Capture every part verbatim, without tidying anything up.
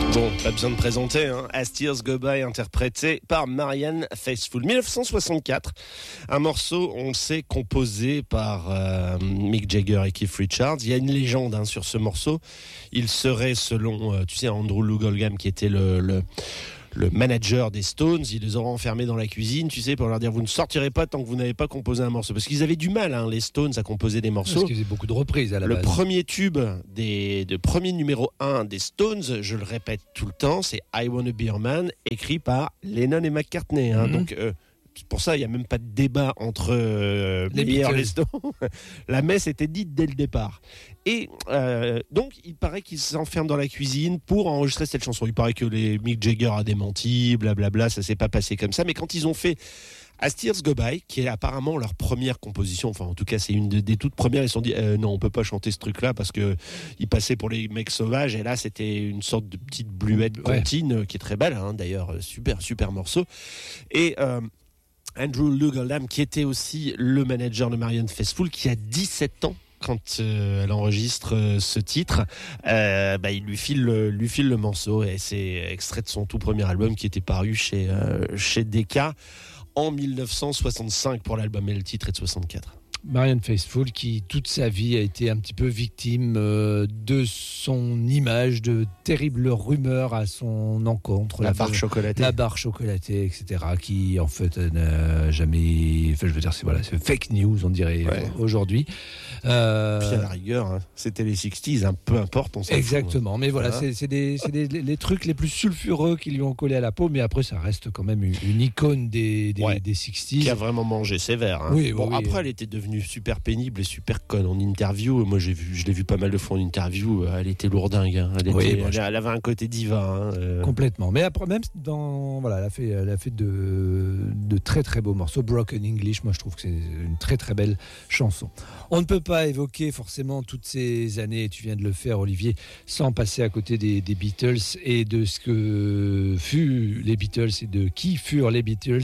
Bon, pas besoin de présenter, hein. As Tears Go By, interprété par Marianne Faithfull. dix-neuf cent soixante-quatre, un morceau, on le sait, composé par euh, Mick Jagger et Keith Richards. Il y a une légende hein, sur ce morceau. Il serait, selon, euh, tu sais, Andrew Loog Oldham, qui était le... le le manager des Stones, il les aura enfermés dans la cuisine, tu sais, pour leur dire vous ne sortirez pas tant que vous n'avez pas composé un morceau. Parce qu'ils avaient du mal, hein, les Stones, à composer des morceaux. Parce qu'ils faisaient beaucoup de reprises à la le base. Le premier tube, des, de premier numéro un des Stones, je le répète tout le temps, c'est I Wanna Be Your Man, écrit par Lennon et McCartney. Hein, mm-hmm. Donc, euh, pour ça, il n'y a même pas de débat entre euh, les meilleurs les Stones. La messe était dite dès le départ. Et euh, donc, il paraît qu'ils s'enferment dans la cuisine pour enregistrer cette chanson. Il paraît que les Mick Jagger a démenti, blablabla, ça s'est pas passé comme ça. Mais quand ils ont fait As Tears Go By, qui est apparemment leur première composition, enfin en tout cas c'est une des toutes premières, ils se sont dit euh, non, on peut pas chanter ce truc-là parce que ils passaient pour les mecs sauvages. Et là, c'était une sorte de petite bluette comptine ouais. qui est très belle, hein, d'ailleurs, super super morceau. Et euh, Andrew Loog Oldham, qui était aussi le manager de Marianne Faithfull, qui a dix-sept ans quand euh, elle enregistre euh, ce titre, euh, bah, il lui file, le, lui file le morceau et c'est extrait de son tout premier album qui était paru chez, euh, chez Decca en dix-neuf cent soixante-cinq pour l'album et le titre est de soixante-quatre. Marianne Faithfull qui toute sa vie a été un petit peu victime euh, de son image, de terribles rumeurs à son encontre. La, la barre chocolatée. La barre chocolatée, et cetera. Qui en fait n'a jamais... Enfin, je veux dire, c'est, voilà, c'est fake news, on dirait ouais. aujourd'hui. Euh... Puis à la rigueur, hein, c'était les soixante, hein, peu importe, on s'en Exactement, fout. mais voilà, voilà. c'est, c'est, des, c'est des, les trucs les plus sulfureux qui lui ont collé à la peau, mais après ça reste quand même une, une icône des, des, ouais. des soixante. Qui a vraiment mangé sévère. Hein. Oui, bon, oui, après, oui. elle était devenue super pénible et super conne en interview. Moi, j'ai vu, je l'ai vu pas mal de fois en interview. Elle était lourdingue. Hein. Elle, était, oui, elle, elle avait un côté diva. Hein. Euh... Complètement. Mais après, même dans, voilà, elle a fait, elle a fait de, de très très beaux morceaux. Broken English, moi, je trouve que c'est une très très belle chanson. On ne peut pas évoquer forcément toutes ces années, tu viens de le faire, Olivier, sans passer à côté des, des Beatles et de ce que furent les Beatles et de qui furent les Beatles.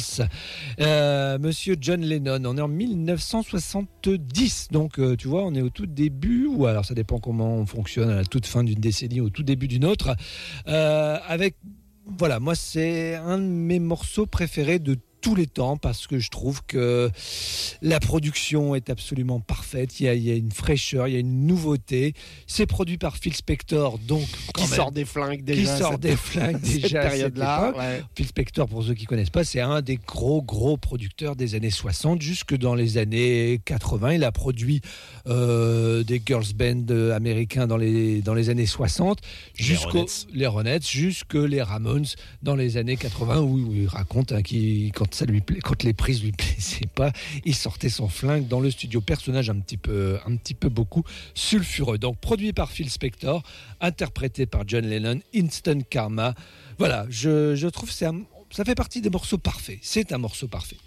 Euh, Monsieur John Lennon, on est en dix-neuf cent soixante-dix, donc euh, tu vois, on est au tout début, ou alors ça dépend comment on fonctionne, à la toute fin d'une décennie, au tout début d'une autre, euh, avec, voilà, moi c'est un de mes morceaux préférés de tous les temps parce que je trouve que la production est absolument parfaite, il y a, il y a une fraîcheur, il y a une nouveauté, c'est produit par Phil Spector, donc qui sort des flingues déjà, qui sort des flingues déjà cette période-là. Ouais. Phil Spector, pour ceux qui connaissent pas, c'est un des gros gros producteurs des années soixante jusque dans les années quatre-vingts. Il a produit euh, des girls band américains dans les dans les années soixante, jusqu'aux les Ronettes, jusque les Ramones dans les années quatre-vingts, où, où il raconte hein, qui quand ça lui pla... quand les prises lui plaisaient pas, il sortait son flingue dans le studio. Personnage un petit peu, un petit peu beaucoup sulfureux. Donc produit par Phil Spector, interprété par John Lennon, Instant Karma. Voilà, je, je trouve que c'est un, ça fait partie des morceaux parfaits. C'est un morceau parfait.